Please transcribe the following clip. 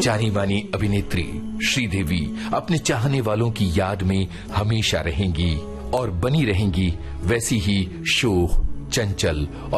जानी मानी अभिनेत्री श्रीदेवी अपने चाहने वालों की याद में हमेशा रहेंगी और बनी रहेंगी वैसी ही शोख, चंचल